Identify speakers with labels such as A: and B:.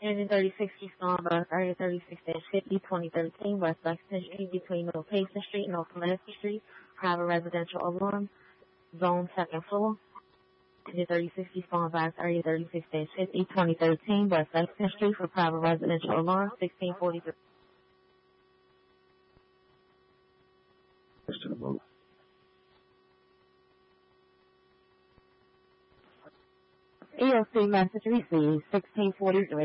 A: Engine 36 Eastbound bus, area 36-50, 2013, West Lexington Street between Middle Payson Street and North Pulaski Street. Private residential alarm, zone second floor. Engine 36 Eastbound bus, area 36-50, 2013, West Lexington Street for private residential alarm, 1643. EOC message received, 1643.